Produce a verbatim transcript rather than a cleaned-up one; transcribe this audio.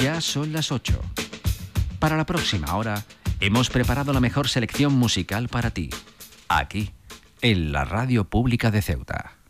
Ya son las ocho. Para la próxima hora, hemos preparado la mejor selección musical para ti, aquí, en la Radio Pública de Ceuta.